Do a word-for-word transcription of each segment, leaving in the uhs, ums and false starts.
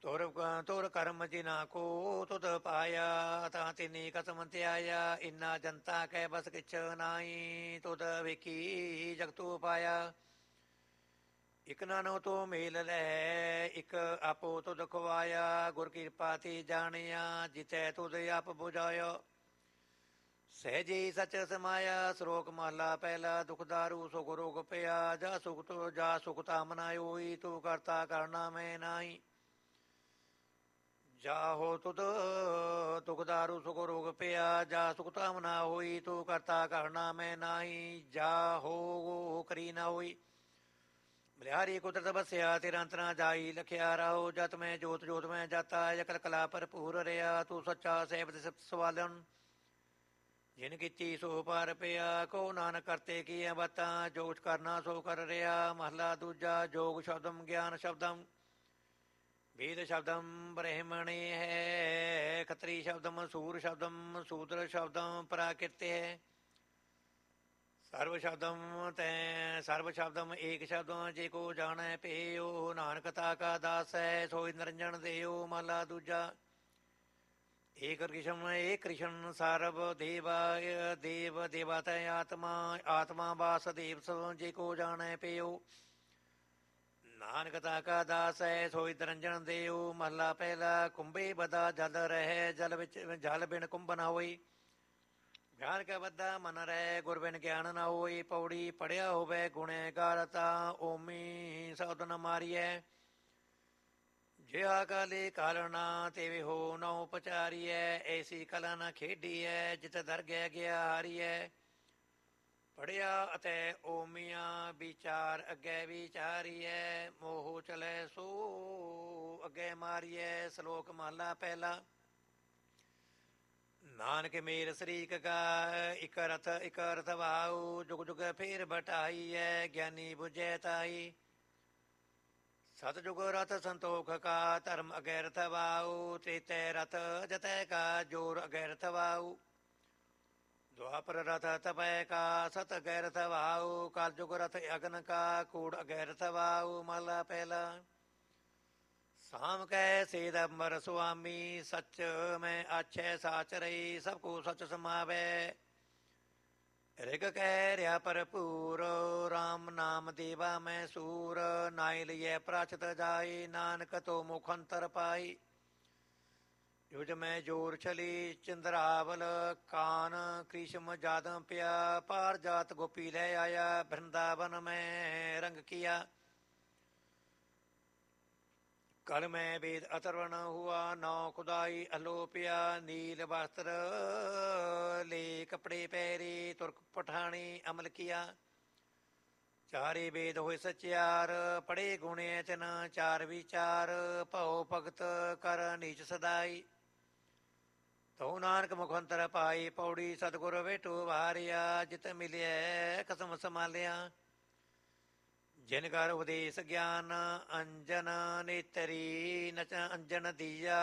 ਤੁਰ ਤੁਰ ਕਰਮ ਜਿਨਾ ਕੋ ਤੁਧ ਪਾਇਆ ਤਾਂ ਤਿਨੀ ਕਸਮ ਧਿਆਇਆ ਇਨਾ ਜਨਤਾ ਕੈ ਬਸ ਕਿਛ ਨਾਹੀ ਤੁਧ ਵੇਖੀ ਜਗਤੂ ਪਾਇਆ ਇਕ ਨਾਨੋ ਤੋ ਮੇਲ ਲੈ ਇਕ ਆਪੋ ਤੁਧ ਖਵਾਇਆ ਗੁਰ ਕਿਰਪਾ ਤੇ ਜਾਣਿਆ ਜਿਤੈ ਤੁਧ ਆਪ ਬੁਝਾਇਆ ਸਹਿਜੇ ਸਚ ਸਮਾਇਆ ਸ਼ਲੋਕ ਮਹਲਾ ਪਹਿਲਾ ਦੁਖ ਦਾਰੂ ਸੁਖ ਰੋਗ ਪਿਆ ਜਾ ਸੁਖ ਤੋ ਜਾ ਸੁਖ ਤਾਮਨਾ ਹੋਈ ਤੂੰ ਕਰਤਾ ਕਰਨਾ ਮੈਂ ਨਾਹੀ ਜਾਹੋ ਤੁਧ ਦੁਖ ਦਾਰੂ ਸੁਖ ਰੋਗ ਪਿਆ ਜਾ ਸੁਖ ਤਾਮਨਾ ਹੋਈ ਤੂੰ ਕਰਤਾ ਕਰਨਾ ਮੈਂ ਨਾਹੀ ਜਾਹੋ ਕਰੀ ਨਾ ਹੋਈ ਬਲਿਹਾਰੀ ਕੁਦਰਤ ਬਸਿਆ ਤੇਰਾ ਅੰਤਰਾ ਜਾਈ ਲਖਿਆ ਰਹੋ ਜਤ ਮੈਂ ਜੋਤ ਜੋਤ ਮੈਂ ਜਾਤਾ ਯਕਲ ਕਲਾ ਭਰਪੂਰ ਰਿਆ ਤੂੰ ਸੱਚਾ ਸੇਵ ਸਿਫਤ ਸਵਾਲਨ ਜਿਨ ਕੀਤੀ ਸੋ ਪਰ ਪਿਆ ਕੋ ਨਾਨਕ ਕਰਤੇ ਕੀਆਂ ਬਾਤਾਂ ਜੋਗ ਕਰਨਾ ਸੋ ਕਰ ਰਿਹਾ ਮਹਲਾ ਦੂਜਾ ਜੋਗ ਸ਼ਬਦਮ ਗਿਆਨ ਸ਼ਬਦਮ ਵੇਦ ਸ਼ਬਦਮ ਬ੍ਰਹਮਣੇ ਹੈ ਖਤਰੀ ਸ਼ਬਦਮ ਸੂਰ ਸ਼ਬਦਮ ਸੂਦਰ ਸ਼ਬਦਮ ਪ੍ਰਾਕਿਰਤ ਹੈ ਸਰਵ ਸ਼ਬਦਮ ਤੈ ਸਰਵ ਸ਼ਬਦਮ ਏਕ ਸ਼ਬਦਮ ਜੇ ਕੋ ਜਾਣੈ ਪੇਓ ਨਾਨਕ ਤਾ ਕਾ ਦਾਸ ਹੈ ਸੋਈ ਨਿਰੰਜਨ ਦੇਓ ਮਹਲਾ ਦੂਜਾ ਏਕ ਕ੍ਰਿਸ਼ਨ ਏਕ ਕ੍ਰਿਸ਼ਨ ਸਰਬ ਦੇਵਾ ਦੇਵ ਦੇਵਾ ਤੈ ਆਤਮਾ ਆਤਮਾ ਵਾਸ ਦੇਵ ਸੋ ਜੇ ਕੋ ਜਾਣੈ ਪੇਓ ਨਾਨਕ ਤਾ ਕਾ ਦਾਸ ਹੈ ਸੋਈ ਨਿਰੰਜਨ ਦੇਓ ਮਹਲਾ ਪਹਿਲਾ ਕੁੰਭੇ ਬਦਾ ਜਲ ਰਹਿ ਜਲ ਵਿੱਚ ਜਲ ਬਿਨ ਕੁੰਭ ਨਾ ਹੋਈ ਗਿਆਨ ਕਾ ਬੱਧਾ ਮਨ ਰਹਿ ਗੁਰ ਬਿਨ ਗਿਆਨ ਨਾ ਹੋਈ ਪੌੜੀ ਪੜਿਆ ਹੋਵੇ ਗੁਣੇ ਗਾਰਤਾ ਓਮੀ ਸਬਦ ਨ ਮਾਰੀਐ ਜਿਹਾ ਕਾਲੇ ਕਾਲਣਾ ਤੇਵੇ ਹੋ ਨ ਉਪਚਾਰੀਐ ਐਸੀ ਕਲਾ ਨ ਖੇਡੀਐ ਜਿਤ ਦਰ ਗਿਆ ਗਿਆ ਹਾਰੀਐ ਪੜਿਆ ਅਤੇ ਓਮੀਆਂ ਵਿਚਾਰ ਅੱਗੇ ਵਿਚਾਰੀਐ ਮੋਹ ਚਲੇ ਸੋ ਅੱਗੇ ਮਾਰੀਐ ਸ਼ਲੋਕ ਮਹਲਾ ਪਹਿਲਾ ਨਾਨਕ ਮੇਰ ਸਰੀਕ ਕਾ ਇਕ ਰਥ ਇਕ ਰਥ ਵਾਉ ਜੁਗ ਜੁਗ ਫੇਰ ਬਟਾਈਐ ਗਿਆਨੀ ਬੁਝੈ ਤਾਈ ਸਤਜੁਗ ਰਥ ਸੰਤੋਖ ਕਾ ਧਰਮ ਅਗੈ ਰਥ ਵਾਉ ਤ੍ਰੇਤੈ ਰਥ ਜਤੈ ਕਾ ਜੋਰ ਅਗੈ ਰਥ ਵਾਉ ਦੁਆਪਰ ਰਥ ਤਪੈ ਕਾ ਸਤ ਅਗੈ ਰਥ ਵਾਉ ਕਲਯੁਗ ਰਥ ਅਗਨ ਕਾ ਕੂੜ ਅਗੈ ਰਥ ਵਾਉ ਮਹਲਾ ਪਹਿਲਾ ਸਾਮ ਕੈ ਸੇਦ ਅੰਬਰ ਸੁਆਮੀ ਸਚ ਮੈਂ ਆਛੈ ਸਾਚ ਰਹੀ ਸਭ ਕੋ ਸਚ ਸਮਾਵੈ ਰਿਗ ਕਹਿ ਰਿਆ ਭਰਪੂਰ ਰਾਮ ਨਾਮ ਦੇਵਾ ਮੈਂ ਸੂਰ ਨਾਇ ਲਿਐ ਪ੍ਰਾਚਤ ਜਾਈ ਨਾਨਕ ਤੋ ਮੁਖ ਅੰਤਰ ਪਾਈ ਯੁਜ ਮੈਂ ਜੋਰ ਛਲੀ ਚੰਦਰਾਵਲ ਕਾਨ ਕ੍ਰਿਸ਼ਮ ਜਾਦਮ ਪਿਆ ਪਾਰ ਜਾਤ ਗੋਪੀ ਲੈ ਆਇਆ ਬ੍ਰਿੰਦਾਵਨ ਮੈਂ ਰੰਗ ਕੀਆ ਕਲ ਮੈਂ ਵੇਦ ਅਤਰਵਣ ਹੁਆ ਨੌ ਖੁਦਾਈ ਅਲੋਪਿਆ ਨੀਲ ਵਸਤਰ ਲੈ ਕਪੜੇ ਪਹਿਰੇ ਤੁਰਕ ਪਠਾਣੀ ਅਮਲ ਕੀਆ ਚਾਰੇ ਵੇਦ ਹੋਏ ਸਚਿਆਰ ਪੜੇ ਗੁਣੇ ਤਿਨ ਚਾਰ ਵਿਚਾਰ ਭਉ ਭਗਤ ਕਰ ਨੀਚ ਸਦਾਈ ਤਉ ਨਾਨਕ ਮੁਖ ਅੰਤਰ ਪਾਈ ਪੌੜੀ ਸਤਿਗੁਰ ਵੇਟੋ ਵਾਰਿਆ ਜਿਤ ਮਿਲਿਆ ਕਸਮ ਸੰਭਾਲਿਆ ਜਿਨ ਕਰ ਉਪਦੇਸ਼ ਗਿਆਨ ਅੰਜਨ ਨੇਤਰੀ ਨਚ ਅੰਜਨ ਦੀਆ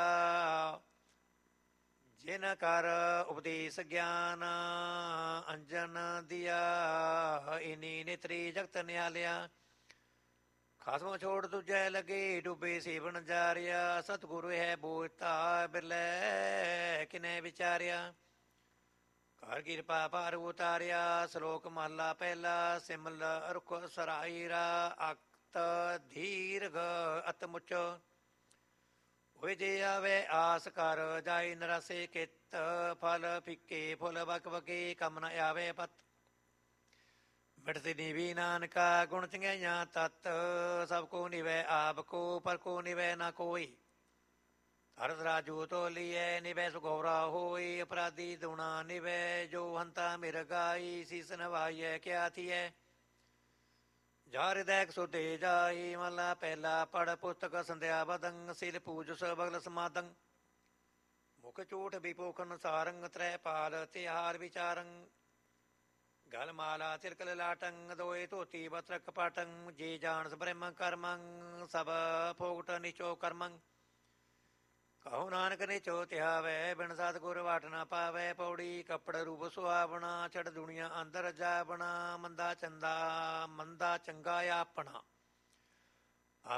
ਜਿਨ ਕਰ ਉਪਦੇਸ਼ ਗਿਆਨ ਅੰਜਨ ਦੀਆ ਇਨੀ ਨੇਤਰੀ ਜਗਤ ਨਿਹਾਲਿਆ ਖਾਸਮ ਛੋੜ ਦੂਜੈ ਲਗੇ ਡੁੱਬੇ ਸੇਵਨ ਜਾਰਿਆ ਸਤਿਗੁਰੂ ਹੈ ਬੋਝਤਾ ਬਿਰਲੇ ਕਿਨੇ ਵਿਚਾਰਿਆ ਘਰ ਕਿਰਪਾ ਪਰ ਉਤਾਰਿਆ ਸ਼ਲੋਕ ਮਹਲਾ ਪਹਿਲਾ ਸਿਮਲ ਰੁਖ ਸਰਾਈਰਾ ਅਕਤ ਧੀਰਘ ਅਤ ਮੁਚ ਹੋਏ ਜੇ ਆਵੇ ਆਸ ਕਰ ਜਾਈ ਨਰਸੇ ਕਿਤ ਫਲ ਫਿੱਕੇ ਫੁੱਲ ਵਕ ਵਕੇ ਕੰਮ ਨ ਆਵੇ ਪਤ ਮਿਟਤੀ ਨੀਵੀ ਨਾਨਕਾ ਗੁਣ ਚੰਗਿਆਈਆਂ ਤਤ ਸਭ ਕੋ ਨਿਵੈ ਆਪ ਕੋ ਪਰ ਕੋ ਨਿਵੈ ਨਾ ਕੋਈ ਹਰਦ ਰਾਜੂ ਤੋਲੀਐ ਨਿਵੈ ਸੁਗੌਰਾ ਹੋਈ ਅਪਰਾਧੀ ਦੁਣਾ ਨਿਵੈ ਜੋ ਹੰਤਾ ਮਿਰਗਾਈ ਸੀਸ ਨਵਾਈਐ ਕਿਆ ਥੀਐ ਜਾ ਹਿਰਦੈ ਸੁਦੇ ਜਾਈ ਮਹਲਾ ਪਹਿਲਾ ਪੜ ਪੁਸਤਕ ਸੰਧਿਆ ਬਦੰ ਸਿਰ ਪੂਜਸ ਬਗਲ ਸਮਾਦੰ ਮੁਖ ਝੂਠ ਵਿਪੋਖਨ ਸਾਰੰਗ ਤ੍ਰੈ ਪਾਲ ਤਿਹਾਰ ਵਿਚਾਰੰ ਗਲ ਮਾਲਾ ਤਿਲਕਲ ਲਾਟੰ ਦੋਏ ਧੋਤੀ ਬਤਰ ਕਪਾਟੰ ਜੇ ਜਾਣਸ ਬ੍ਰਹਮ ਕਰਮੰ ਸਭ ਫੋਗਟ ਨਿਚੋ ਕਰਮੰ ਕਹੋ ਨਾਨਕ ਨਿਚੋ ਧਿਆਵੈ ਬਿਨ ਸਤਿਗੁਰ ਵਾਟ ਨਾ ਪਾਵੈ ਪੌੜੀ ਕੱਪੜ ਰੂਪ ਸੁਹਾਵਣਾ ਛੜ ਦੁਨੀਆ ਅੰਦਰ ਜਾਵਣਾ ਮੰਦਾ ਚੰਦਾ ਮੰਦਾ ਚੰਗਾ ਆਪਣਾ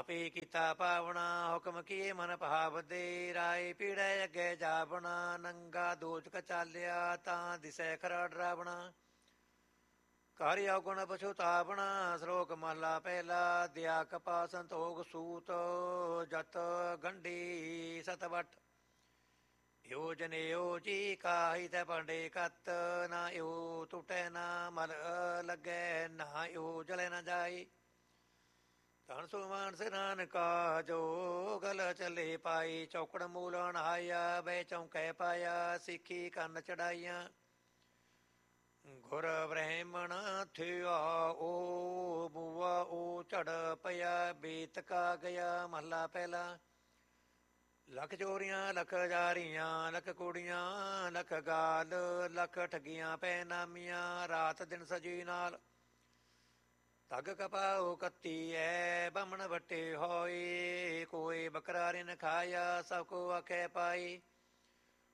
ਆਪੇ ਕੀਤਾ ਪਾਵਣਾ ਹੁਕਮ ਕੀਏ ਮਨ ਭਾਵਦੇ ਰਾਏ ਪੀੜੈ ਅੱਗੇ ਜਾਵਣਾ ਨੰਗਾ ਦੋਚਕ ਚਾਲਿਆ ਤਾਂ ਦਿਸੈ ਖਰਾ ਡਰਾਵਣਾ ਘਰ ਔਗੁਣ ਪਛੁਤਾਵਣਾ ਸ਼ਲੋਕ ਮਹਲਾ ਪਹਿਲਾ ਦਿਆ ਕਪਾ ਸੰਤੋਖ ਸੂਤ ਜਤ ਗੰਢੀ ਸਤਵਟ ਏਉ ਜਨੇਉ ਜੀ ਕਾਹੀ ਤੈ ਪੰਡੇ ਕਤ ਨਾ ਏਉ ਟੁਟੈ ਨਾ ਮਲ ਲੱਗੈ ਨਾ ਏਉ ਜਲੇ ਨਾ ਜਾਈ ਧਨ ਸੁਮਾਨ ਸਿਰਾਨ ਕਾ ਜੋ ਗਲ ਚੱਲੇ ਪਾਈ ਚੌਕੜ ਮੂਲਣ ਆਇਆ ਬੈ ਚੌਂਕੈ ਪਾਇਆ ਸਿੱਖੀ ਕੰਨ ਚੜਾਈਆਂ ਗੁਰ ਬ੍ਰਹਮਣ ਥਿਆ ਓ ਬੁਆ ਓ ਝੜ ਪਿਆ ਬੀਤ ਕਾ ਗਿਆ ਮਹਲਾ ਪਹਿਲਾ ਲੱਖ ਚੋਰੀਆਂ ਲੱਖ ਜਾਰੀਆਂ ਲੱਖ ਕੁੜੀਆਂ ਲੱਖ ਗਾਲ ਲੱਖ ਠੱਗੀਆਂ ਪੈ ਨਾਮੀਆਂ ਰਾਤ ਦਿਨ ਸਜੀ ਨਾਲ ਤਗ ਕਪਾਉ ਕੱਤੀ ਐ ਬਮਣ ਵੱਟੇ ਹੋਏ ਕੋਈ ਬਕਰਾ ਰਿਨ ਖਾਇਆ ਸਭ ਕੋ ਆਖੇ ਪਾਈ